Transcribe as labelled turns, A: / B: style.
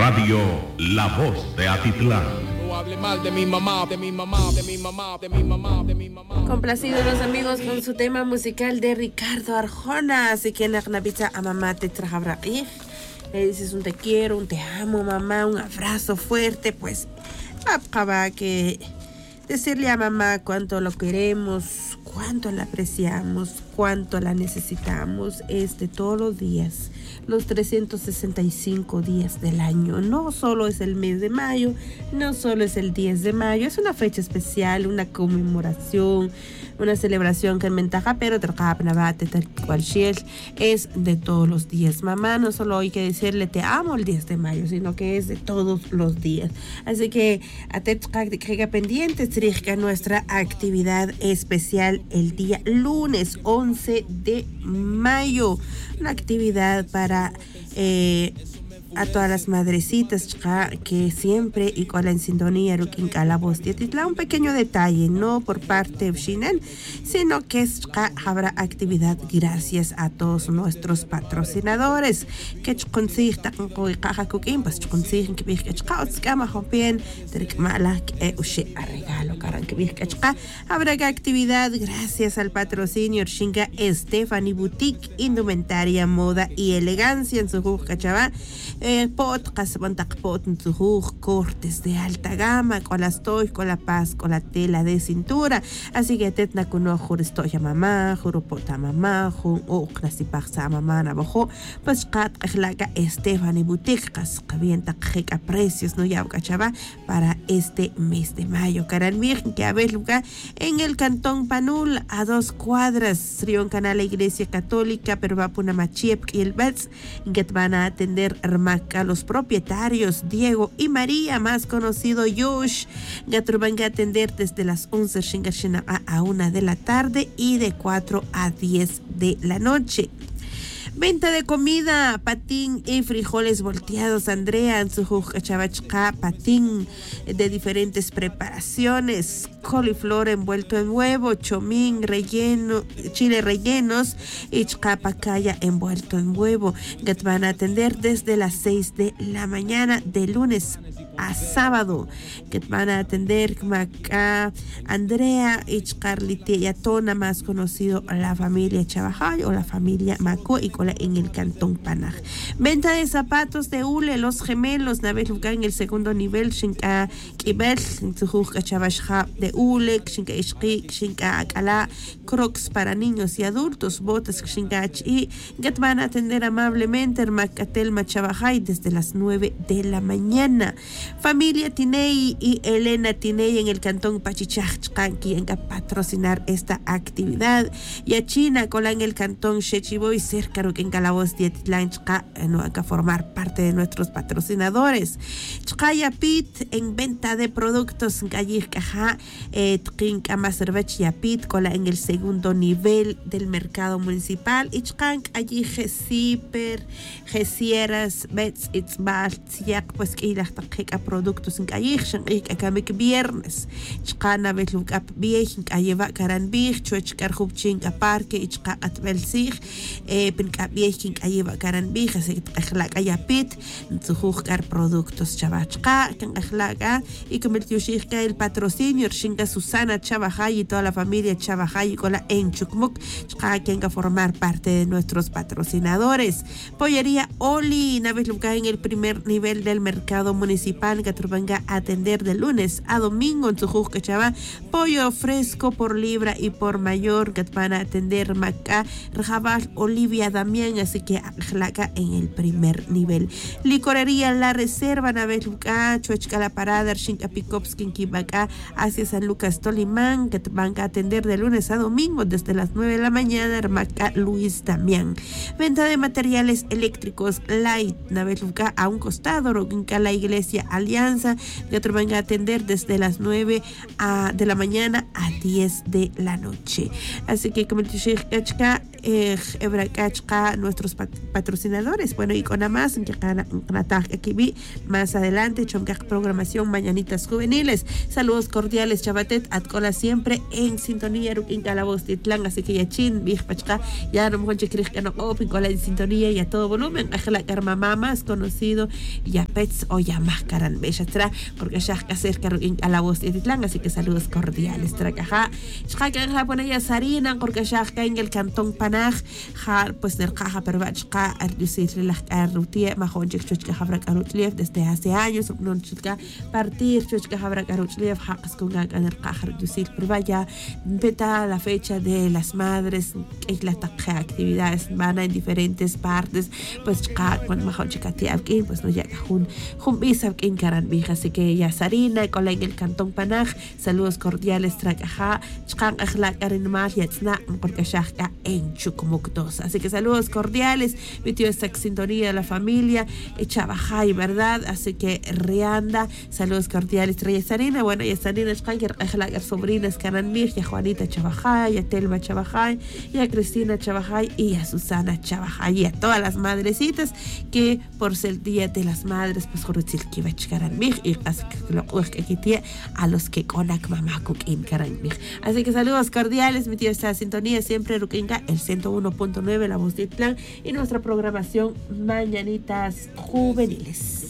A: Radio La Voz de Atitlán.
B: No hable mal de mi mamá, de mi mamá, de mi mamá, de mi mamá, de mi mamá.
C: Complacidos los amigos con su tema musical de Ricardo Arjona. Así que en la Navidad a mamá te trajará. Le dices un te quiero, un te amo, mamá, un abrazo fuerte. Pues acaba que decirle a mamá cuánto lo queremos, cuánto la apreciamos, cuánto la necesitamos es de todos los días, los 365 días del año. No solo es el mes de mayo, no solo es el 10 de mayo, es una fecha especial, una conmemoración, una celebración que ventaja, pero es de todos los días. Mamá, no solo hay que decirle te amo el 10 de mayo, sino que es de todos los días. Así que pendientes nuestra actividad especial el día lunes 11 de mayo. Una actividad para a todas las madrecitas que siempre y con la sintonía en la voz de Atitlán. Un pequeño detalle, no por parte de Shinan, sino que habrá actividad gracias a todos nuestros patrocinadores que consiguen habrá actividad gracias al patrocinio Shinga Stephanie Boutique, indumentaria, moda y elegancia en su cachaba. Cortes de alta gama, con las toys, con la paz, con la tela de cintura. Así que tetna kuno juristoya mamá, juropota mamá, jun o clasipaxa mamá nabajo, pues kat kajlaga Stephanie Boutique, kavienta kajeka precios, no ya cachaba para este mes de mayo. Caran virgen que a ver lugar en el Cantón Panul, a 2 cuadras, Rion Canal la Iglesia Católica, pero va por una machiep y el Bets, que van a atender a los propietarios Diego y María, más conocido Yosh. Gatro van a atender desde las 11 a 1 de la tarde y de 4 a 10 de la noche. Venta de comida, patín y frijoles volteados, Andrea, en su chavachca, patín de diferentes preparaciones, coliflor envuelto en huevo, chomín relleno, chile rellenos y chapacaya envuelto en huevo. Que te van a atender desde las 6 de la mañana de lunes a sábado. Que te van a atender acá Andrea y Carlita Yatona, más conocido la familia Chavajay o la familia Maco y en el Cantón Panaj. Venta de zapatos de hule, los gemelos, Navel lugar en el segundo nivel, Shinka Kibel, Zujuka Chavashja de hule, Shinka Ishki, Shinka Akala, Crocs para niños y adultos, botas Shinka y que van a atender amablemente el Macatel Machabajay desde las 9 de la mañana. Familia Tinei y Elena Tinei en el Cantón Pachichachkanki en patrocinar esta actividad. Y a China Cola en el Cantón Shechiboy cerca que en Calavoz de Atitlán no hay que formar parte de nuestros patrocinadores. Chayapit en venta de productos Gallir Caja, Tkinkama Cervech Yapit, cola en el segundo nivel del mercado municipal. Ichkank allí Gesiper, Gesieras, Bets, Itzbal, Tsiak, pues que la taqueca productos en Gallir, Shank Akamik viernes. Chkana Betlukap Biech, Ayeva Karanbich, Chuechkarhubching, Aparque, Ichka Atbelsig, Pinkabieking Ayeva Karanbich, así que Ajlaga Yapit, Zujugar productos Chavachka, Kan Ajlaga, y convirtió el patrocinio, Shinga Susana Chavajay y toda la familia Chavajay con la en Chukmuk, que venga a formar parte de nuestros patrocinadores. Pollería Oli, Naves Luca en el primer nivel del mercado municipal, que venga a atender de lunes a domingo en Zujuca Chava, pollo fresco por libra y por mayor, que van a atender Maca, Rajabal, Olivia Damián, así que Ajlaga en el primer nivel. Licorería La Reserva, Naves Luca, Chuechca La Parada, Shinka Pikovsky, Kibaka, hacia San Lucas Tolimán, que van a atender de lunes a domingo desde las 9 de la mañana, Armaca Luis Damián. Venta de materiales eléctricos Light, Naveluca a un costado, Roquinca la Iglesia Alianza, que van a atender desde las 9 de la mañana a 10 de la noche. Así que como te Ebracachka, nuestros patrocinadores. Bueno, y con más, aquí más adelante, Chomkak Programación Mañanitas Juveniles. Saludos cordiales, Chabatet, Atcola siempre en sintonía, Ruquinca la voz de Tlán, así que ya chin, Bijpachka, ya no me que no open con la en sintonía y a todo volumen. Ajela Karmamá, más conocido, ya Pets o ya Máscaran Bellatra, porque ya acerca a la voz de Tlán, así que saludos cordiales. Tracaja, Chaka, pone ya Sarina, porque ya en el cantón Panaj, pues del Caja Pervachka, la rutia, Majon Chechka Habrak Arutliev, desde hace años, no chica partir, Chechka Habrak Arutliev, Hakas con el Caja Yusil Pervaya, beta la fecha de las madres, es la actividades van en diferentes partes, pues cuando Majon Chikatiavkin, pues no llega Jun Bisavkin Karanbija, así que ya Sarina, con en el cantón Panaj, saludos cordiales, Tracaja, Chkan Ajla Karinmar, Yatzna, porque ya en Chukumuktos. Así que saludos cordiales, mi tío esta sintonía de la familia, Chabajay, ¿verdad? Así que Rianda, saludos cordiales, Reyes Sarina, bueno, y Sarina Schkanker, las sobrinas Cananmir, y a Juanita Chabajay, y a Telma Chabajay, y a Cristina Chabajay, y a Susana Chabajay, y a todas las madrecitas que por ser Día de las Madres, pues Joritzil Kivach Karanmir, y a los que conak mamakuk in Karanmir. Así que saludos cordiales, mi tío esta sintonía, siempre Ruquinca, el 101.9, la voz de Tlán, y nuestra programación Mañanitas Juveniles.